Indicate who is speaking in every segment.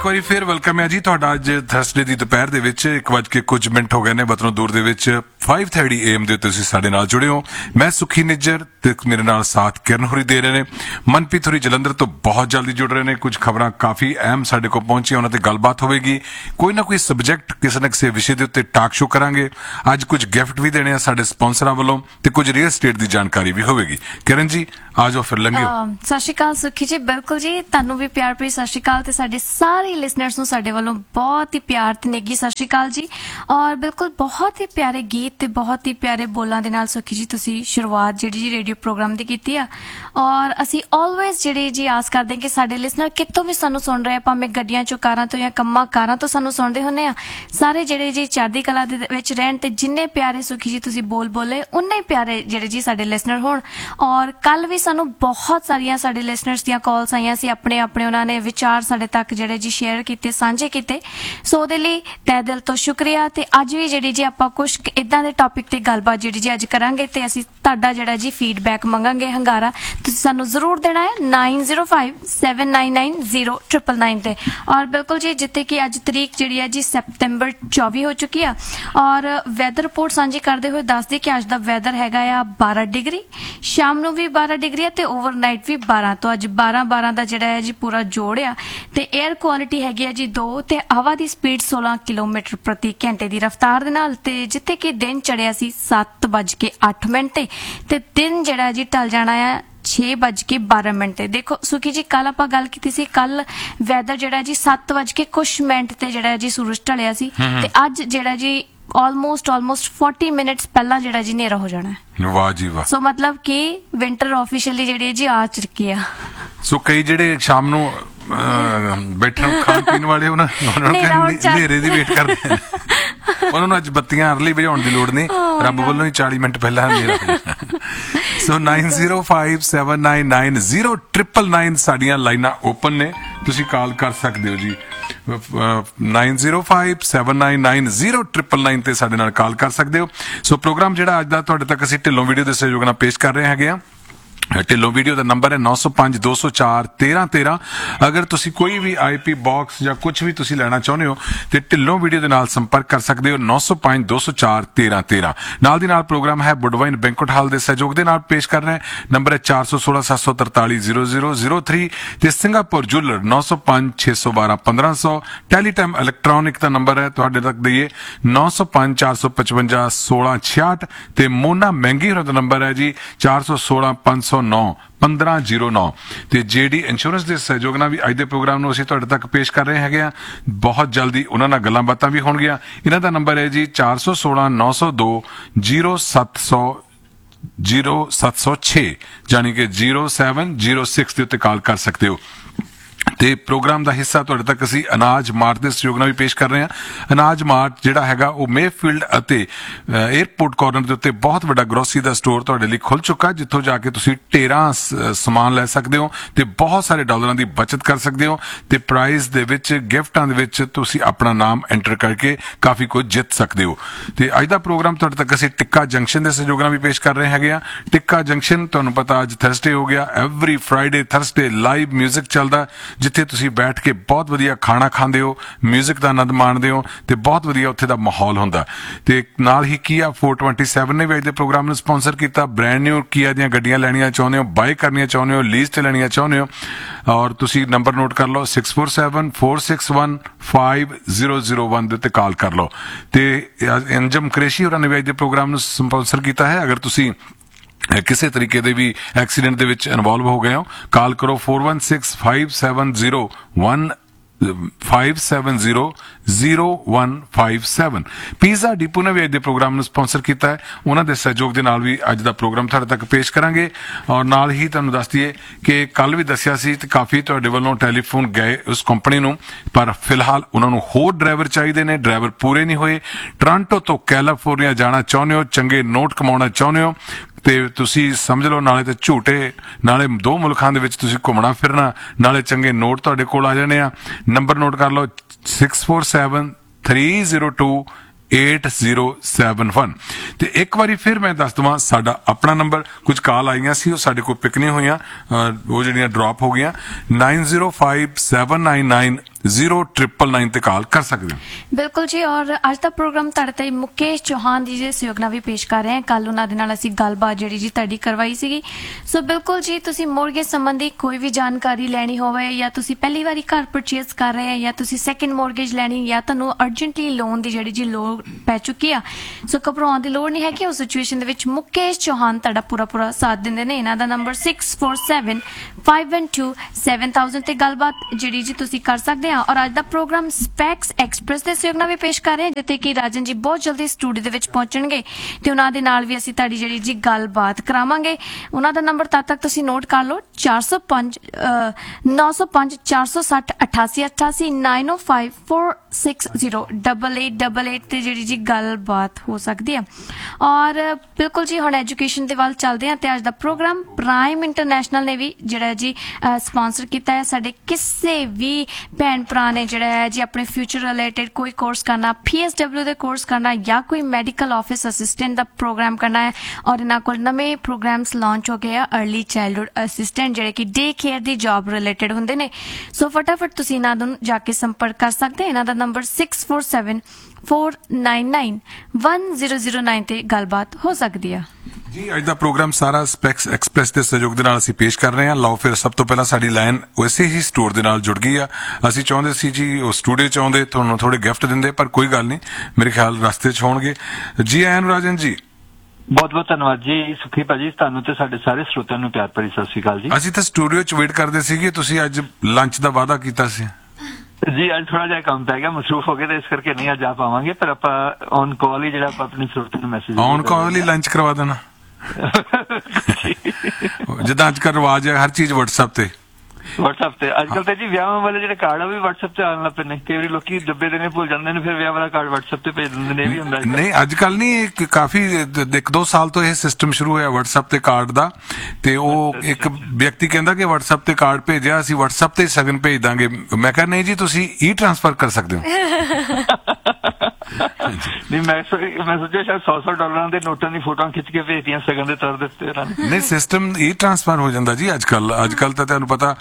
Speaker 1: ਇੱਕ ਵਾਰੀ ਫਿਰ ਵੈਲਕਮ ਹੈ ਜੀ ਤੁਹਾਡਾ ਅੱਜ ਥਰਸਡੇ ਦੀ ਦੁਪਹਿਰ ਦੇ ਵਿੱਚ 1 ਕੁਝ ਮਿੰਟ ਹੋ ਗਏ ਨੇ ਵਤਨੋਂ ਦੂਰ ਦੇ ਵਿੱਚ 5:30 AM ਦੇ ਤੁਸੀਂ ਸਾਡੇ ਨਾਲ ਜੁੜੇ ਹੋ। ਮੈਂ ਸੁਖੀ ਨਿੱਜਰ ਤੇ ਮੇਰੇ ਨਾਲ ਸਾਥ ਕਿਰਨ ਹੋਰੀ ਦੇ ਰਹੇ ਨੇ। ਮਨਪ੍ਰੀਤ ਹੋਰੀ ਜਲੰਧਰ ਤੋਂ ਬਹੁਤ ਜਲਦੀ ਜੁੜ ਰਹੇ ਨੇ। ਕੁਝ ਖਬਰਾਂ ਕਾਫੀ ਅਹਿਮ ਸਾਡੇ ਕੋਲ ਪਹੁੰਚੀਆਂ, ਉਹਨਾਂ ਤੇ ਗੱਲਬਾਤ ਹੋਵੇਗੀ। ਕੋਈ ਨਾ ਕੋਈ ਸਬਜੈਕਟ ਕਿਸੇ ਨਾ ਕਿਸੇ ਵਿਸ਼ੇ ਦੇ ਉੱਤੇ ਟਾਕ ਸ਼ੋ ਕਰਾਂਗੇ। ਅੱਜ ਕੁਝ ਗਿਫਟ ਵੀ ਦੇਣੇ ਆ ਸਾਡੇ ਸਪਾਂਸਰਾਂ ਵੱਲੋਂ ਤੇ ਕੁਝ ਰੀਅਲ ਸਟੇਟ ਦੀ ਜਾਣਕਾਰੀ ਵੀ ਹੋਵੇਗੀ। ਕਿਰਨ ਜੀ ਆ ਜਾਓ ਫਿਰ ਲੰਘਿਓ।
Speaker 2: ਸਤਿ ਸ਼੍ਰੀ ਅਕਾਲ ਸੁਖੀ ਜੀ। ਬਿਲਕੁਲ ਜੀ, ਤੁਹਾਨੂੰ ਵੀ ਪਿਆਰ ਭਰੀ ਸਤਿ ਸ਼੍ਰੀ ਅਕਾਲ ਤੇ ਸਾਡੇ ਸਾਰੇ ਲਿਸਨਰਸ ਨੂੰ ਸਾਡੇ ਵੱਲੋਂ ਬਹੁਤ ਹੀ ਪਿਆਰ ਤੇ ਨੇਗੀ ਸਤਿ ਸ਼੍ਰੀ ਅਕਾਲ ਜੀ। ਔਰ ਬਿਲਕੁਲ ਬਹੁਤ ਹੀ ਪਿਆਰੇ ਗੀਤ ਤੇ ਬਹੁਤ ਹੀ ਪਿਆਰੇ ਬੋਲਾਂ ਦੇ ਨਾਲ ਸੁਖੀ ਜੀ ਤੁਸੀਂ ਸ਼ੁਰੂਆਤ ਜਿਹੜੀ ਜੀ ਰੇਡੀਓ ਪ੍ਰੋਗਰਾਮ ਦੀ ਕੀਤੀ ਆ। ਔਰ ਅਸੀਂ ਆਲਵੇਜ਼ ਜਿਹੜੇ ਜੀ ਆਸ ਕਰਦੇ ਕਿ ਸਾਡੇ ਲਿਸਨਰ ਕਿਤੋਂ ਵੀ ਸਾਨੂੰ ਸੁਣ ਰਹੇ ਆ, ਭਾਵੇਂ ਗੱਡੀਆਂ ਚੋਂ, ਕਾਰਾਂ ਤੋਂ ਜਾਂ ਕੰਮਾਂ ਕਾਰਾਂ ਤੋਂ ਸਾਨੂੰ ਸੁਣਦੇ ਹੁੰਦੇ ਆ, ਸਾਰੇ ਜਿਹੜੇ ਜੀ ਚੜ੍ਹਦੀ ਕਲਾ ਦੇ ਵਿੱਚ ਰਹਿਣ ਤੇ ਜਿੰਨੇ ਪਿਆਰੇ ਸੁਖੀ ਜੀ ਤੁਸੀਂ ਬੋਲੇ ਉਨੇ ਹੀ ਪਿਆਰੇ ਜਿਹੜੇ ਜੀ ਸਾਡੇ ਲਿਸਨਰ ਹੋਣ। ਔਰ ਕੱਲ ਵੀ ਸਾਨੂੰ ਬਹੁਤ ਸਾਰੀਆਂ ਸਾਡੇ ਲਿਸਨਰਸ ਦੀਆਂ ਕਾਲਸ ਆਈਆਂ ਸੀ, ਆਪਣੇ ਉਹਨਾਂ ਨੇ ਵਿਚਾਰ ਸਾਡੇ ਤੱਕ ਜਿਹੜੇ ਜੀ ਸ਼ੇਅਰ ਕੀਤੇ, ਸਾਂਝੇ ਕੀਤੇ। ਸੋ ਉਹਦੇ ਲਈ ਤਹਿ ਦਿਲ ਤੋਂ ਸ਼ੁਕਰੀਆ। ਤੇ ਅੱਜ ਵੀ ਜਿਹੜੀ ਜੀ ਆਪਾਂ ਕੁਝ ਇਦਾਂ ਦੇ ਟੌਪਿਕ ਤੇ ਗੱਲਬਾਤ ਜਿਹੜੀ ਜੀ ਅੱਜ ਕਰਾਂਗੇ ਤੇ ਅਸੀਂ ਤੁਹਾਡਾ ਜਿਹੜਾ ਜੀ ਫੀਡਬੈਕ ਮੰਗਾਂਗੇ। ਹੰਗਾਰਾ ਤੁਸੀਂ ਸਾਨੂੰ ਜ਼ਰੂਰ ਦੇਣਾ ਹੈ 9057990999 ਤੇ। ਔਰ ਬਿਲਕੁਲ ਜੀ ਜਿੱਥੇ ਕਿ ਅੱਜ ਤਰੀਕ ਜਿਹੜੀ ਹੈ ਜੀ ਸੈਪਟੈਂਬਰ 24 ਹੋ ਚੁੱਕੀ ਆ। ਔਰ ਵੈਦਰ ਰਿਪੋਰਟ ਸਾਂਝੀ ਕਰਦੇ ਹੋਏ ਦੱਸਦੇ ਕਿ ਅੱਜ ਦਾ ਵੈਦਰ ਹੈਗਾ ਆ 12 ਡਿਗਰੀ, ਸ਼ਾਮ ਨੂੰ ਵੀ 12 ਡਿਗਰੀ ਤੇ ਓਵਰਨਾਈਟ ਵੀ 12 ਤੋਂ ਅੱਜ 12 ਦਾ ਜਿਹੜਾ ਹੈ ਜੀ ਪੂਰਾ ਜੋੜ ਆ। ਤੇ 에ਅਰ ਕੁਆਲਿਟੀ ਹੈਗੀ ਆ ਜੀ 2 ਤੇ ਹਵਾ ਦੀ ਸਪੀਡ 16 ਕਿਲੋਮੀਟਰ ਪ੍ਰਤੀ ਘੰਟੇ ਦੀ ਰਫ਼ਤਾਰ ਦੇ ਨਾਲ। ਤੇ ਜਿੱਥੇ ਕਿ ਦਿਨ ਚੜਿਆ ਸੀ 7:08 ਤੇ ਦਿਨ ਜਿਹੜਾ ਜੀ ਢਲ ਜਾਣਾ ਆ 6:12 ਤੇ। ਦੇਖੋ ਸੁਖੀ ਜੀ ਕੱਲ ਆਪਾਂ ਗੱਲ ਕੀਤੀ ਸੀ, ਕੱਲ ਵੈਦਰ ਜਿਹੜਾ ਜੀ 7:00 ਤੇ ਜਿਹੜਾ ਜੀ ਸੂਰਜ ਢਲਿਆ ਸੀ ਤੇ ਅੱਜ ਜਿਹੜਾ ਜੀ ਆਲਮੋਸਟ 40 ਮਿੰਟਸ ਪਹਿਲਾਂ ਜਿਹੜਾ ਜੀ ਹਨੇਰਾ ਹੋ ਜਾਣਾ ਹੈ।
Speaker 1: ਵਾਹ ਜੀ ਵਾਹ। ਸੋ
Speaker 2: ਮਤਲਬ ਕਿ ਵਿੰਟਰ ਆਫੀਸ਼ੀਅਲੀ ਜਿਹੜੀ ਜੀ ਆ ਚੁੱਕੀ ਆ।
Speaker 1: ਸੋ ਕਈ ਜਿਹੜੇ ਸ਼ਾਮ ਨੂੰ ਬੈਠਣ ਖਾਣ ਪੀਣ ਵਾਲੇ ਉਹਨਾਂ ਨੂੰ ਹਨੇਰੇ ਦੀ ਵੇਟ ਕਰਦੇ ਨੇ, ਉਹਨਾਂ ਨੂੰ ਅੱਜ ਬੱਤੀਆਂ ਅਰਲੀ ਭਜਾਉਣ ਦੀ ਲੋੜ ਨਹੀਂ, ਰੱਬ ਵੱਲੋਂ ਹੀ 40 ਮਿੰਟ ਪਹਿਲਾਂ ਹਨੇਰਾ ਹੋ ਜਾਣਾ। ਸੋ 9057990999 ਸਾਡੀਆਂ ਲਾਈਨਾਂ ਓਪਨ ਨੇ, ਤੁਸੀਂ ਕਾਲ ਕਰ ਸਕਦੇ ਹੋ ਜੀ। 9057990999 ਤੇ ਸਾਡੇ ਨਾਲ ਕਾਲ ਕਰ ਸਕਦੇ ਹੋ। ਸੋ ਪ੍ਰੋਗਰਾਮ ਜਿਹੜਾ ਅੱਜ ਦਾ ਤੁਹਾਡੇ ਤੱਕ ਅਸੀਂ ਢਿੱਲੋਂ ਵੀਡੀਓ ਦੇ ਸਹਿਯੋਗ ਨਾਲ ਪੇਸ਼ ਕਰ ਰਹੇ ਹੈਗੇ ਆ। ਢਿੱਲੋਂ ਵੀਡੀਓ ਦਾ ਨੰਬਰ ਹੈ 9052041313। ਅਗਰ ਤੁਸੀਂ ਕੋਈ ਵੀ IP ਬਾਕਸ ਜਾਂ ਕੁਝ ਵੀ ਤੁਸੀਂ ਲੈਣਾ ਚਾਹੁੰਦੇ ਹੋ ਤੇ ਢਿੱਲੋਂ ਵੀਡੀਓ ਦੇ ਨਾਲ ਸੰਪਰਕ ਕਰ ਸਕਦੇ ਹੋ 9052041313। ਨਾਲ ਦੀ ਨਾਲ ਪ੍ਰੋਗਰਾਮ ਹੈ ਬੁੱਡਵਾਈਨ ਬੈਂਕਟ ਹਾਲ ਦੇ ਸਹਿਯੋਗ ਦੇ ਨਾਲ ਪੇਸ਼ ਕਰ ਰਹੇ। ਨੰਬਰ ਹੈ 4167430003 ਤੇ ਸਿੰਗਾਪੁਰ ਜੁਐਲਰ 9056121500। ਟੈਲੀਟਾਈਮ ਇਲੈਕਟ੍ਰੋਨਿਕ ਦਾ ਨੰਬਰ ਹੈ ਤੁਹਾਡੇ ਤੱਕ ਦਈਏ 9054551666 ਤੇ ਮੋਨਾ ਮਹਿੰਗੀ ਹੋਰਾਂ ਦਾ ਨੰਬਰ ਹੈ ਜੀ 4165091509 ਤੇ JD ਇੰਸ਼ੋਰੈਂਸ ਦੇ ਸਹਿਯੋਗ ਨਾਲ ਵੀ ਅੱਜ ਦੇ ਪ੍ਰੋਗਰਾਮ ਨੂੰ ਅਸੀਂ ਤੁਹਾਡੇ ਤੱਕ ਪੇਸ਼ ਕਰ ਰਹੇ ਹੈਗੇ ਆ। ਬਹੁਤ ਜਲਦੀ ਉਹਨਾਂ ਨਾਲ ਗੱਲਾਂ ਬਾਤਾਂ ਵੀ ਹੋਣਗੀਆਂ। ਇਹਨਾਂ ਦਾ ਨੰਬਰ ਹੈ ਜੀ 4169020706 ਜਾਨੀ ਕਿ 0706 ਦੇ ਉੱਤੇ ਕਾਲ ਕਰ ਸਕਦੇ ਹੋ। ਤੇ ਪ੍ਰੋਗਰਾਮ ਦਾ ਹਿੱਸਾ ਤੁਹਾਡੇ ਤੱਕ ਅਸੀਂ ਅਨਾਜ ਮਾਰਟ ਦੇ ਸਹਿਯੋਗ ਨਾਲ ਵੀ ਪੇਸ਼ ਕਰ ਰਹੇ ਹਾਂ। ਅਨਾਜ ਮਾਰਟ ਜਿਹੜਾ ਹੈਗਾ ਉਹ ਮੇਫੀਲਡ ਅਤੇ 에ਅਰਪੋਰਟ ਕਾਰਨਰ ਦੇ ਉੱਤੇ ਬਹੁਤ ਵੱਡਾ ਗਰੋਸਰੀ ਦਾ ਸਟੋਰ ਤੁਹਾਡੇ ਲਈ ਖੁੱਲ ਚੁੱਕਾ, ਜਿੱਥੋਂ ਜਾ ਕੇ ਤੁਸੀਂ ਢੇਰਾਂ ਸਮਾਨ ਲੈ ਸਕਦੇ ਹੋ ਤੇ ਬਹੁਤ ਸਾਰੇ ਡਾਲਰਾਂ ਦੀ ਬਚਤ ਕਰ ਸਕਦੇ ਹੋ ਤੇ ਪ੍ਰਾਈਜ਼ ਦੇ ਵਿੱਚ, ਗਿਫਟਾਂ ਦੇ ਵਿੱਚ ਤੁਸੀਂ ਆਪਣਾ ਨਾਮ ਐਂਟਰ ਕਰਕੇ ਕਾਫੀ ਕੁਝ ਜਿੱਤ ਸਕਦੇ ਹੋ। ਤੇ ਅੱਜ ਦਾ ਪ੍ਰੋਗਰਾਮ ਤੁਹਾਡੇ ਤੱਕ ਅਸੀਂ ਟਿੱਕਾ ਜੰਕਸ਼ਨ ਦੇ ਸਹਿਯੋਗ ਨਾਲ ਵੀ ਪੇਸ਼ ਕਰ ਰਹੇ ਹੈਗੇ ਆ। ਟਿੱਕਾ ਜੰਕਸ਼ਨ ਤੁਹਾਨੂੰ ਪਤਾ ਅੱਜ ਥਰਸਡੇ ਹੋ ਗਿਆ, every Friday Thursday live music ਚੱਲਦਾ, ਜਿੱਥੇ ਤੁਸੀਂ ਬੈਠ ਕੇ ਬਹੁਤ ਵਧੀਆ ਖਾਣਾ ਖਾਂਦੇ ਹੋ, ਮਿਊਜ਼ਿਕ ਦਾ ਆਨੰਦ ਮਾਣਦੇ ਹੋ ਤੇ ਬਹੁਤ ਵਧੀਆ ਉੱਥੇ ਦਾ ਮਾਹੌਲ ਹੁੰਦਾ। ਤੇ ਨਾਲ ਹੀ ਕੀਆ 427 ਨੇ ਵੀ ਅੱਜ ਦੇ ਪ੍ਰੋਗਰਾਮ ਨੂੰ ਸਪਾਂਸਰ ਕੀਤਾ। ਬ੍ਰੈਂਡ ਨਿਊ ਕੀਆ ਦੀਆਂ ਗੱਡੀਆਂ ਲੈਣੀਆਂ ਚਾਹੁੰਦੇ ਹੋ, ਬਾਈ ਕਰਨੀਆਂ ਚਾਹੁੰਦੇ ਹੋ, ਲੀਜ਼ ਤੇ ਲੈਣੀਆਂ ਚਾਹੁੰਦੇ ਹੋ, ਔਰ ਤੁਸੀਂ ਨੰਬਰ ਨੋਟ ਕਰ ਲਓ 6474615001 ਦੇ ਉੱਤੇ ਕਾਲ ਕਰ ਲਓ। ਤੇ ਅੰਜਮ ਕ੍ਰੇਸ਼ੀ ਹੋਰਾਂ ਨੇ ਵੀ ਅੱਜ ਦੇ ਪ੍ਰੋਗਰਾਮ ਨੂੰ ਸਪਾਂਸਰ ਕੀਤਾ ਹੈ। ਅਗਰ ਤੁਸੀਂ ਕਿਸੇ ਤਰੀਕੇ ਦੇ ਵੀ ਐਕਸੀਡੈਂਟ ਦੇ ਵਿੱਚ ਇਨਵੋਲਵ ਹੋ ਗਏ ਹੋ, ਕਾਲ ਕਰੋ 4165700157। ਪੀਜ਼ਾ ਡਿਪੂ ਨੇ ਵੀ ਅੱਜ ਦੇ ਪ੍ਰੋਗਰਾਮ ਨੂੰ ਸਪਾਂਸਰ ਕੀਤਾ ਹੈ। ਉਹਨਾਂ ਦੇ ਸਹਿਯੋਗ ਦੇ ਨਾਲ ਵੀ ਅੱਜ ਦਾ ਪ੍ਰੋਗਰਾਮ ਤੁਹਾਡੇ ਤੱਕ ਪੇਸ਼ ਕਰਾਂਗੇ। ਔਰ ਨਾਲ ਹੀ ਤੁਹਾਨੂੰ ਦੱਸ ਦਈਏ ਕਿ ਕੱਲ ਵੀ ਦੱਸਿਆ ਸੀ ਤੇ ਕਾਫੀ ਤੁਹਾਡੇ ਵੱਲੋਂ ਟੈਲੀਫੋਨ ਗਏ ਉਸ ਕੰਪਨੀ ਨੂੰ, ਪਰ ਫਿਲਹਾਲ ਉਹਨਾਂ ਨੂੰ ਹੋਰ ਡਰਾਈਵਰ ਚਾਹੀਦੇ ਨੇ, ਡਰਾਈਵਰ ਪੂਰੇ ਨਹੀਂ ਹੋਏ। ਟੋਰਾਂਟੋ ਤੋਂ ਕੈਲੀਫੋਰਨੀਆ ਜਾਣਾ ਚਾਹੁੰਦੇ ਹੋ, ਚੰਗੇ ਨੋਟ ਕਮਾਉਣਾ ਚਾਹੁੰਦੇ ਹੋ ਤੇ ਤੁਸੀਂ ਸਮਝ ਲਓ ਨਾਲੇ ਤੇ ਝੂਟੇ, ਨਾਲੇ ਦੋ ਮੁਲਕਾਂ ਦੇ ਵਿੱਚ ਤੁਸੀਂ ਘੁੰਮਣਾ ਫਿਰਨਾ, ਨਾਲੇ ਚੰਗੇ ਨੋਟ ਤੁਹਾਡੇ ਕੋਲ ਆ ਜਾਣੇ ਆ। ਨੰਬਰ ਨੋਟ ਕਰ ਲਓ 6473028071। ਤੇ ਇੱਕ ਵਾਰੀ ਫਿਰ ਮੈਂ ਦੱਸ ਦਵਾਂ ਸਾਡਾ ਆਪਣਾ ਨੰਬਰ, ਕੁਝ ਕਾਲ ਆਈਆਂ ਸੀ ਉਹ ਸਾਡੇ ਕੋਲ ਪਿਕ ਨਹੀਂ ਹੋਈਆਂ, ਉਹ ਜਿਹੜੀਆਂ ਡ੍ਰੌਪ ਹੋ ਗਈਆਂ। 905799 0999 ਤੇ ਕਾਲ ਕਰ ਸਕਦੇ ਹੋ।
Speaker 2: ਬਿਲਕੁਲ ਜੀ। ਔਰ ਅੱਜ ਦਾ ਪ੍ਰੋਗਰਾਮ ਤੁਹਾਡੇ ਤੇ ਮੁਕੇਸ਼ ਚੌਹਾਨ ਜੀ ਦੇ ਸਹਿਯੋਗ ਨਾਲ ਵੀ ਪੇਸ਼ ਕਰ ਰਹੇ ਹਾਂ। ਕੱਲ ਉਹਨਾਂ ਦੇ ਨਾਲ ਅਸੀਂ ਗੱਲਬਾਤ ਜਿਹੜੀ ਜੀ ਤੁਹਾਡੀ ਕਰਵਾਈ ਸੀਗੀ। ਸੋ ਬਿਲਕੁਲ ਜੀ, ਤੁਸੀਂ ਮੋਰਗੇਜ ਸੰਬੰਧੀ ਕੋਈ ਵੀ ਜਾਣਕਾਰੀ ਲੈਣੀ ਹੋਵੇ, ਜਾਂ ਤੁਸੀਂ ਪਹਿਲੀ ਵਾਰੀ ਘਰ ਪਰਚੇਸ ਕਰ ਰਹੇ ਆ, ਜਾਂ ਤੁਸੀਂ ਸੈਕਿੰਡ ਮੋਰਗੇਜ ਲੈਣੀ, ਜਾਂ ਤੁਹਾਨੂੰ ਅਰਜੈਂਟਲੀ ਲੋਨ ਦੀ ਜਿਹੜੀ ਜੀ ਲੋੜ ਪੈ ਚੁੱਕੀ ਆ, ਸੋ ਘਬਰਾਉਣ ਦੀ ਲੋੜ ਨਹੀਂ ਹੈ ਕਿ ਉਸ ਸਿਚੁਏਸ਼ਨ ਦੇ ਵਿੱਚ ਮੁਕੇਸ਼ ਚੌਹਾਨ ਤੁਹਾਡਾ ਪੂਰਾ ਸਾਥ ਦਿੰਦੇ ਨੇ। ਇਹਨਾਂ ਦਾ ਨੰਬਰ 6475127000 ਤੇ ਗੱਲਬਾਤ ਜਿਹੜੀ ਜੀ ਤੁਸੀਂ ਕਰ ਸਕਦੇ ਆ। ਔਰ ਅੱਜ ਦਾ ਪ੍ਰੋਗਰਾਮ ਸਪੈਕਸ ਐਕਸਪ੍ਰੈਸ ਦੇ ਸਹਿਯੋਗ ਨਾਲ ਵੀ ਪੇਸ਼ ਕਰ ਰਹੇ ਹਾਂ, ਜਿੱਥੇ ਕਿ ਰਾਜਨ ਜੀ ਬਹੁਤ ਜਲਦੀ ਸਟੂਡੀਓ ਦੇ ਵਿੱਚ ਪਹੁੰਚਣਗੇ ਤੇ ਉਹਨਾਂ ਦੇ ਨਾਲ ਵੀ ਅਸੀਂ ਤੁਹਾਡੀ ਜਿਹੜੀ ਜੀ ਗੱਲਬਾਤ ਕਰਾਵਾਂਗੇ। ਉਹਨਾਂ ਦਾ ਨੰਬਰ ਤਦ ਤੱਕ ਤੁਸੀਂ ਨੋਟ ਕਰ ਲਓ, 405905 460 8888 9054608888 ਤੇ ਜਿਹੜੀ ਜੀ ਗੱਲਬਾਤ ਹੋ ਸਕਦੀ ਹੈ। ਔਰ ਬਿਲਕੁਲ ਜੀ, ਹੁਣ ਐਜੂਕੇਸ਼ਨ ਦੇ ਵੱਲ ਚੱਲਦੇ ਹਾਂ ਤੇ ਅੱਜ ਦਾ ਪ੍ਰੋਗਰਾਮ ਪ੍ਰਾਈਮ ਇੰਟਰਨੈਸ਼ਨਲ ਨੇ ਵੀ ਜਿਹੜਾ ਜੀ ਸਪਾਂਸਰ ਕੀਤਾ ਹੈ। ਸਾਡੇ ਕਿਸੇ ਵੀ ਭੈਣ ਭਰਾ ਨੇ ਜਿਹੜਾ ਹੈ ਜੀ ਆਪਣੇ ਫਿਊਚਰ ਰਿਲੇਟਡ ਕੋਈ ਕੋਰਸ ਕਰਨਾ, PSW ਦੇ ਕੋਰਸ ਕਰਨਾ, ਜਾਂ ਕੋਈ ਮੈਡੀਕਲ ਆਫਿਸ ਅਸਿਸਟੈਂਟ ਦਾ ਪ੍ਰੋਗਰਾਮ ਕਰਨਾ ਹੈ। ਔਰ ਇਹਨਾਂ ਕੋਲ ਨਵੇਂ ਪ੍ਰੋਗਰਾਮਸ ਲਾਂਚ ਹੋ ਗਏ ਆ, अर्ਲੀ ਚਾਈਲਡਹੁੱਡ ਅਸਿਸਟੈਂਟ, ਜਿਹੜੇ ਕਿ ਡੇ ਕੇਅਰ ਦੀ ਜੌਬ ਰਿਲੇਟਡ ਹੁੰਦੇ ਨੇ। ਸੋ ਫਟਾਫਟ ਤੁਸੀਂ ਇਹਨਾਂ ਨੂੰ ਜਾ ਕੇ ਸੰਪਰਕ ਕਰ ਸਕਦੇ। ਇਹਨਾਂ ਦਾ ਨੰਬਰ 6474991009 ਤੇ ਗੱਲਬਾਤ ਹੋ ਸਕਦੀ ਆ
Speaker 1: ਜੀ। ਅੱਜ ਦਾ ਪ੍ਰੋਗਰਾਮ ਸਾਰਾ ਸਪੈਕਸ ਐਕਸਪ੍ਰੈਸ ਦੇ ਸਹਿਯੋਗ ਦੇ ਨਾਲ ਅਸੀਂ ਪੇਸ਼ ਕਰ ਰਹੇ ਹਾਂ। ਲਓ ਫਿਰ ਸਭ ਤੋਂ ਪਹਿਲਾਂ ਸਾਡੀ ਲਾਈਨ ਵੈਸੇ ਹੀ ਸਟੋਰ ਦੇ ਨਾਲ ਜੁੜ ਗਈ ਆ। ਅਸੀਂ ਚਾਹੁੰਦੇ ਸੀ ਜੀ ਉਹ ਸਟੂਡੀਓ ਚ ਆਉਂਦੇ, ਤੁਹਾਨੂੰ ਥੋੜੇ ਗਿਫਟ ਦਿੰਦੇ, ਪਰ ਕੋਈ ਗੱਲ ਨਹੀਂ, ਮੇਰੇ ਖਿਆਲ ਰਸਤੇ ਚ ਹੋਣਗੇ। ਜੀ ਆਇਆਂ ਨੂੰ ਰਾਜਨ ਜੀ।
Speaker 3: ਬਹੁਤ ਬਹੁਤ ਧੰਨਵਾਦ ਜੀ ਸੁਖੀ ਭਾਜੀ, ਤੁਹਾਨੂੰ ਤੇ ਸਾਡੇ ਸਾਰੇ ਸਰੋਤਿਆਂ ਨੂੰ ਪਿਆਰ ਭਰੀ ਸਤਿ ਸ਼੍ਰੀ ਅਕਾਲ ਜੀ।
Speaker 1: ਅਸੀਂ ਤਾਂ ਸਟੂਡੀਓ ਚ ਵੇਟ ਕਰਦੇ ਸੀਗੇ, ਤੁਸੀਂ ਅੱਜ ਲੰਚ ਦਾ ਵਾਅਦਾ ਕੀਤਾ ਸੀ
Speaker 3: ਜੀ। ਅੱਜ ਥੋੜਾ ਜਿਹਾ ਕੰਮ ਪੈ ਗਿਆ, ਮਸਰੂਫ ਹੋ ਗਏ ਤੇ ਇਸ ਕਰਕੇ ਨਹੀਂ ਅੱਜ ਆ ਪਾਵਾਂਗੇ, ਪਰ ਆਪਾਂ ਔਨ ਕਾਲ ਹੀ ਜਿਹੜਾ ਆਪਾਂ ਆਪਣੇ ਸਰੋਤਿਆਂ ਨੂੰ message
Speaker 1: on call he lunch ਕਰਵਾ ਦੇਣਾ। ਜਿੱਦਾਂ ਅੱਜ ਕੱਲ੍ਹ ਰਿਵਾਜ ਹੈ, ਹਰ ਚੀਜ਼ WhatsApp ਤੇ
Speaker 3: ਤੇ ਅੱਜ ਕੱਲ ਤੇ ਜੀ ਵਿਆਹਾਂ ਵਾਲੇ ਜਿਹੜੇ ਕਾਰਡ ਆ ਵੀ WhatsApp ਤੇ ਆਉਣ ਲੱਗ ਪਏ ਨੇ। ਕਈ ਵਾਰੀ ਲੋਕੀ ਡੱਬੇ ਦੇਣੇ ਭੁੱਲ ਜਾਂਦੇ ਨੇ, ਫਿਰ ਵਿਆਹ ਵਾਲਾ ਕਾਰਡ WhatsApp ਤੇ ਭੇਜ ਦਿੰਦੇ ਨੇ। ਇਹ ਵੀ ਹੁੰਦਾ
Speaker 1: ਨਹੀਂ, ਅੱਜ ਕੱਲ ਨਹੀਂ, ਕਾਫੀ 1-2 ਸਾਲ ਤੋਂ ਇਹ ਸਿਸਟਮ ਸ਼ੁਰੂ ਹੋਇਆ WhatsApp ਤੇ ਕਾਰਡ ਦਾ। ਤੇ ਉਹ ਇੱਕ ਵਿਅਕਤੀ ਕਹਿੰਦਾ ਕਿ WhatsApp ਤੇ ਕਾਰਡ ਭੇਜਿਆ, ਅਸੀਂ WhatsApp ਤੇ ਸ਼ਗਨ ਭੇਜ ਦਾਂਗੇ। ਮੈਂ ਕਿਹਾ ਨਹੀਂ ਜੀ, ਤੁਸੀਂ ਟ੍ਰਾਂਸਫਰ ਕਰ ਸਕਦੇ ਹੋ।
Speaker 3: ਨਹੀਂ, ਮੈਂ ਸੋਚਿਆ ਸ਼ਾਇਦ $100 ਦੇ ਨੋਟਾਂ ਦੀ ਫੋਟੋਆਂ ਖਿੱਚ ਕੇ ਭੇਜਦੀਆਂ ਸ਼ਗਨ ਦੇ ਤੌਰ ਦੇ ਉੱਤੇ।
Speaker 1: ਨਹੀਂ, ਸਿਸਟਮ ਟ੍ਰਾਂਸਫਰ ਹੋ ਜਾਂਦਾ ਜੀ ਅੱਜ ਕੱਲ ਤਾਂ ਤੁਹਾਨੂੰ ਪਤਾ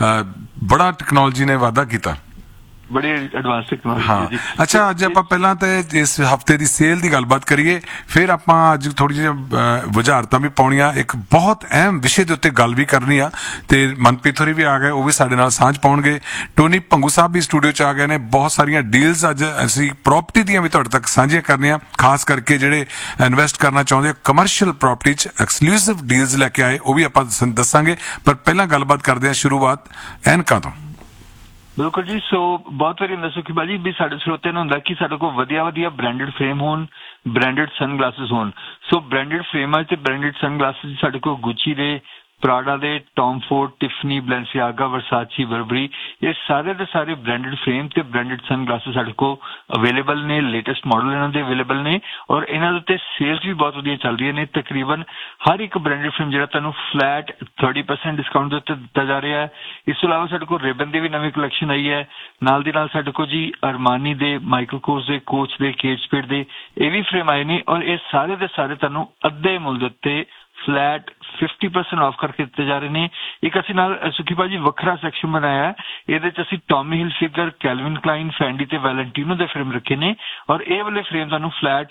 Speaker 1: ਬੜਾ ਟੈਕਨੋਲੋਜੀ ਨੇ ਵਾਧਾ ਕੀਤਾ,
Speaker 3: ਬੜੀ ਐਡਵਾਂਸ ਟੈਕਨੋਲੋਜੀ।
Speaker 1: ਹਾਂ, ਅੱਛਾ, ਅੱਜ ਆਪਾਂ ਪਹਿਲਾਂ ਤੇ ਇਸ ਹਫਤੇ ਦੀ ਸੇਲ ਦੀ ਗੱਲਬਾਤ ਕਰੀਏ, ਫਿਰ ਆਪਾਂ ਅੱਜ ਥੋੜੀ ਜਿਹੀ ਵਜ਼ਾਰਤਾਂ ਵੀ ਪਾਉਣੀਆਂ, ਇੱਕ ਬਹੁਤ ਅਹਿਮ ਵਿਸ਼ੇ ਦੇ ਉੱਤੇ ਗੱਲ ਵੀ ਕਰਨੀ ਆ। ਤੇ ਮਨਪ੍ਰੀਤ ਹੋਰੀ ਵੀ ਆ ਗਏ, ਉਹ ਵੀ ਸਾਡੇ ਨਾਲ ਸਾਂਝ ਪਾਉਣਗੇ। ਟੋਨੀ ਭੰਗੂ ਸਾਹਿਬ ਵੀ ਸਟੂਡੀਓ ਚ ਆ ਗਏ ਨੇ। ਬਹੁਤ ਸਾਰੀਆਂ ਡੀਲਸ ਅੱਜ ਅਸੀਂ ਪ੍ਰਾਪਰਟੀ ਦੀਆਂ ਵੀ ਤੁਹਾਡੇ ਤੱਕ ਸਾਂਝੀਆਂ ਕਰਨੀਆਂ, ਖਾਸ ਕਰਕੇ ਜਿਹੜੇ ਇਨਵੈਸਟ ਕਰਨਾ ਚਾਹੁੰਦੇ ਕਮਰਸ਼ੀਅਲ ਪ੍ਰਾਪਰਟੀ ਚ ਐਕਸਕਲੂਸਿਵ ਡੀਲਸ ਲੈ ਕੇ ਆਏ, ਉਹ ਵੀ ਆਪਾਂ ਦੱਸਾਂਗੇ। ਪਰ ਪਹਿਲਾਂ ਗੱਲਬਾਤ ਕਰਦੇ ਹਾਂ ਸ਼ੁਰੂਆਤ ਐਨਕਾਂ ਤੋਂ।
Speaker 3: ਬਿਲਕੁਲ ਜੀ। ਸੋ ਬਹੁਤ ਵਾਰੀ ਹੁੰਦਾ ਸੁਖੀ ਬਾਜੀ ਵੀ ਸਾਡੇ ਸਰੋਤਿਆਂ ਨੂੰ ਹੁੰਦਾ ਕਿ ਸਾਡੇ ਕੋਲ ਵਧੀਆ ਬ੍ਰਾਂਡਡ ਫਰੇਮ ਹੋਣ, ਬ੍ਰਾਂਡਡ ਸਨ ਗਲਾਸਿਸ ਹੋਣ। ਸੋ ਬ੍ਰਾਂਡਡ ਫਰੇਮਾਂ ਤੇ ਬ੍ਰਾਂਡਡ ਸਨ ਗਲਾਸਿਸ ਸਾਡੇ ਕੋਲ ਗੁੱਚੀ ਦੇ, ਪ੍ਰਾਡਾ ਦੇ, ਟੌਮ ਫੋਰਡ, ਟਿਫਨੀ, ਬਲੈਂਸੀਆਗਾ, ਵਰਸਾਚੀ, ਬਰਬਰੀ, ਇਹ ਸਾਰੇ ਦੇ ਸਾਰੇ ਬ੍ਰਾਂਡਡ ਫਰੇਮ ਤੇ ਬ੍ਰਾਂਡਡ ਸਨ ਗਲਾਸਿਸ ਸਾਡੇ ਕੋਲ ਅਵੇਲੇਬਲ ਨੇ। ਲੇਟੈਸਟ ਮਾਡਲ ਇਹਨਾਂ ਦੇ ਅਵੇਲੇਬਲ ਨੇ, ਔਰ ਇਹਨਾਂ ਦੇ ਉੱਤੇ ਸੇਲਸ ਵੀ ਬਹੁਤ ਵਧੀਆ ਚੱਲ ਰਹੀਆਂ ਨੇ। ਤਕਰੀਬਨ ਹਰ ਇੱਕ ਬ੍ਰਾਂਡਡ ਫਰੇਮ ਜਿਹੜਾ ਤੁਹਾਨੂੰ ਫਲੈਟ 30% ਡਿਸਕਾਊਂਟ ਦੇ ਉੱਤੇ ਦਿੱਤਾ ਜਾ ਰਿਹਾ ਹੈ। ਇਸ ਤੋਂ ਇਲਾਵਾ ਸਾਡੇ ਕੋਲ ਰਿਬਨ ਦੀ ਵੀ ਨਵੀਂ ਕਲੈਕਸ਼ਨ ਆਈ ਹੈ। ਨਾਲ ਦੀ ਨਾਲ ਸਾਡੇ ਕੋਲ ਜੀ ਅਰਮਾਨੀ ਦੇ, ਮਾਈਕਲ ਕੋਰਸ ਦੇ, ਕੋਚ ਦੇ, ਕੇਟ ਸਪੀਡ ਦੇ ਇਹ ਵੀ ਫਰੇਮ ਆਏ ਨੇ, ਔਰ ਇਹ ਸਾਰੇ ਦੇ ਸਾਰੇ ਤੁਹਾਨੂੰ ਅੱਧੇ ਮੁੱਲ ਦੇ ਉੱਤੇ ਫਲੈਟ 50% ਆਫ ਕਰਕੇ ਦਿੱਤੇ ਜਾ ਰਹੇ ਨੇ। ਇੱਕ ਅਸੀਂ ਨਾਲ ਸੁਖੀ ਭਾਜੀ ਵੱਖਰਾ ਸੈਕਸ਼ਨ ਬਣਾਇਆ, ਇਹਦੇ ਚ ਅਸੀਂ ਟੌਮੀ ਹਿਲਫਿਗਰ, ਕੈਲਵਿਨ ਕਲਾਈਨ, ਫੈਂਡੀ ਤੇ ਵੈਲੈਂਟੀਨੋ ਦੇ ਫਰੇਮ ਰੱਖੇ ਨੇ, ਔਰ ਇਹ ਵਾਲੇ ਫਰੇਮ ਤੁਹਾਨੂੰ ਫਲੈਟ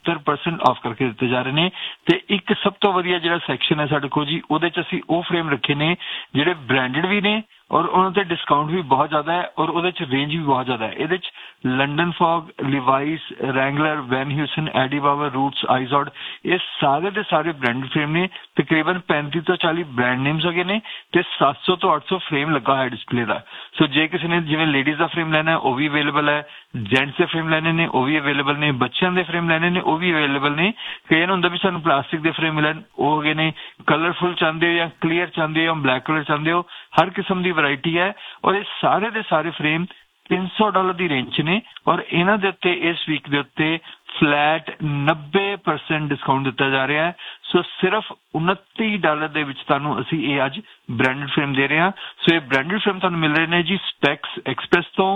Speaker 3: 75% ਆਫ ਕਰਕੇ ਦਿੱਤੇ ਜਾ ਰਹੇ ਨੇ। ਤੇ ਇੱਕ ਸਭ ਤੋਂ ਵਧੀਆ ਜਿਹੜਾ ਸੈਕਸ਼ਨ ਹੈ ਸਾਡੇ ਕੋਲ ਜੀ, ਉਹਦੇ ਚ ਅਸੀਂ ਉਹ ਫਰੇਮ ਰੱਖੇ ਨੇ ਜਿਹੜੇ ਬ੍ਰਾਂਡਡ ਵੀ ਨੇ, ਔਰ ਉਹਨਾਂ ਤੇ ਡਿਸਕਾਊਂਟ ਵੀ ਬਹੁਤ ਜ਼ਿਆਦਾ ਹੈ, ਔਰ ਉਹਦੇ ਚ ਰੇਂਜ ਵੀ ਬਹੁਤ ਜ਼ਿਆਦਾ ਹੈ। ਇਹਦੇ ਚ ਲੰਡਨ ਫੌਗ, ਲਿਵਾਈਸ, ਰੈਂਗਲਰ, ਵੈਨ ਹਿਊਸਨ, ਐਡੀ ਬਾਬਰ, ਰੂਟਸ, ਆਈਜ਼ੋਡ, ਇਹ ਸਾਰੇ ਦੇ ਸਾਰੇ ਬ੍ਰਾਂਡਡ ਫਰੇਮ ਨੇ। ਤਕਰੀਬਨ 35 ਤੋਂ 40 ਬ੍ਰਾਂਡ ਨੇਮਸ ਹੈਗੇ ਨੇ ਤੇ 700 ਤੋਂ 800 ਫਰੇਮ ਲੱਗਾ ਹੋਇਆ ਡਿਸਪਲੇ ਦਾ। ਸੋ ਜੇ ਕਿਸੇ ਨੇ ਜਿਵੇਂ ਲੇਡੀਜ਼ ਦਾ ਫਰੇਮ ਲੈਣਾ ਹੈ ਉਹ ਵੀ ਅਵੇਲੇਬਲ ਹੈ, ਜੈਂਟਸ ਦੇ ਫਰੇਮ ਲੈਣੇ ਨੇ ਉਹ ਵੀ ਅਵੇਲੇਬਲ ਨੇ, ਬੱਚਿਆਂ ਦੇ ਫਰੇਮ ਲੈਣੇ ਨੇ ਉਹ ਵੀ ਅਵੇਲੇਬਲ ਨੇ। ਕਈ ਨੂੰ ਹੁੰਦਾ ਵੀ ਸਾਨੂੰ ਪਲਾਸਟਿਕ ਦੇ ਫਰੇਮ ਮਿਲਣ, ਉਹ ਹੈਗੇ ਨੇ। ਕਲਰਫੁਲ ਚਾਹੁੰਦੇ ਹੋ ਜਾਂ ਕਲੀਅਰ ਚਾਹੁੰਦੇ ਹੋ, ਬਲੈਕ ਕਲਰ ਚਾਹੁੰਦੇ ਹੋ, ਹਰ ਕਿਸਮ ਦੀ ਵੈਰਾਈਟੀ ਹੈ। ਔਰ ਇਹ ਸਾਰੇ ਦੇ ਸਾਰੇ ਫਰੇਮ $300 ਦੀ ਰੇਂਜ 'ਚ ਨੇ, ਔਰ ਇਹਨਾਂ ਦੇ ਉੱਤੇ ਇਸ ਵੀਕ ਦੇ ਉੱਤੇ ਫਲੈਟ 90% ਡਿਸਕਾਊਂਟ ਦਿੱਤਾ ਜਾ ਰਿਹਾ ਹੈ। ਸੋ ਸਿਰਫ $29 ਦੇ ਵਿੱਚ ਤੁਹਾਨੂੰ ਅਸੀਂ ਇਹ ਅੱਜ ਬ੍ਰਾਂਡਡ ਫਰੇਮ ਦੇ ਰਹੇ ਹਾਂ। ਸੋ ਇਹ ਬ੍ਰਾਂਡਡ ਫਰੇਮ ਤੁਹਾਨੂੰ ਮਿਲ ਰਹੇ ਨੇ ਜੀ ਸਪੈਕਸ ਐਕਸਪ੍ਰੈਸ ਤੋਂ,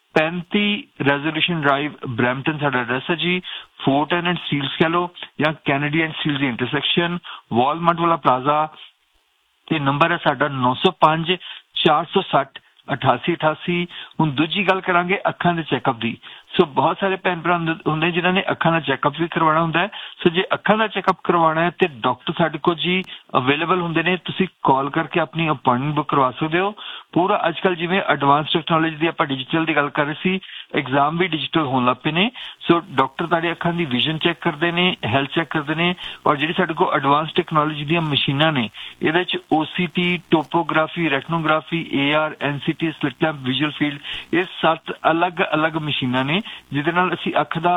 Speaker 3: 35 ਰੈਜ਼ੋਲੂਸ਼ਨ ਡਰਾਈਵ, ਬਰੈਂਪਟਨ ਸਾਡਾ ਐਡਰੈਸ ਹੈ ਜੀ। ਫੋਰਟਨ ਐਂਡ ਸਟੀਲਸ ਕਹਿ ਲਓ ਜਾਂ Kennedy and Steeles the intersection, Walmart ਵਾਲਾ ਪਲਾਜ਼ਾ, ਤੇ ਨੰਬਰ ਹੈ ਸਾਡਾ 905 460 8888। ਹੁਣ ਦੂਜੀ ਗੱਲ ਕਰਾਂਗੇ ਅੱਖਾਂ ਦੇ ਚੈੱਕਅਪ ਦੀ। ਸੋ ਬਹੁਤ ਸਾਰੇ ਭੈਣ ਭਰਾ ਹੁੰਦੇ ਜਿਨ੍ਹਾਂ ਨੇ ਅੱਖਾਂ ਦਾ ਚੈੱਕਅਪ ਵੀ ਕਰਵਾਉਣਾ ਹੁੰਦਾ ਹੈ। ਸੋ ਜੇ ਅੱਖਾਂ ਦਾ ਚੈੱਕਅਪ ਕਰਵਾਉਣਾ ਹੈ ਤੇ ਡਾਕਟਰ ਸਾਡੇ ਕੋਲ ਜੀ ਅਵੇਲੇਬਲ ਹੁੰਦੇ ਨੇ। ਤੁਸੀਂ ਕਾਲ ਕਰਕੇ ਆਪਣੀ ਅਪਾਇੰਟਮੈਂਟ ਬੁੱਕ ਕਰਵਾ ਸਕਦੇ ਹੋ। ਪੂਰਾ ਅੱਜ ਕੱਲ੍ਹ ਜਿਵੇਂ ਐਡਵਾਂਸ ਟੈਕਨੋਲੋਜੀ ਦੀ ਆਪਾਂ ਡਿਜੀਟਲ ਦੀ ਗੱਲ ਕਰ ਰਹੇ ਸੀ, ਐਗਜ਼ਾਮ ਵੀ ਡਿਜੀਟਲ ਹੋਣ ਲੱਗ ਪਏ ਨੇ। ਸੋ ਡਾਕਟਰ ਤੁਹਾਡੀ ਅੱਖਾਂ ਦੀ ਵਿਜ਼ਨ ਚੈੱਕ ਕਰਦੇ ਨੇ, ਹੈਲਥ ਚੈੱਕ ਕਰਦੇ ਨੇ। ਔਰ ਜਿਹੜੀ ਸਾਡੇ ਕੋਲ ਐਡਵਾਂਸ ਟੈਕਨੋਲੋਜੀ ਦੀਆਂ ਮਸ਼ੀਨਾਂ ਨੇ, ਇਹਦੇ ਚ OCT, topography, ਰੈਟਨੋਗ੍ਰਾਫੀ, AR, NCT, slit lamp, visual field, ਇਹ 7 ਅਲੱਗ-ਅਲੱਗ ਮਸ਼ੀਨਾਂ ਨੇ ਜਿਹਦੇ ਨਾਲ ਅਸੀਂ ਅੱਖ ਦਾ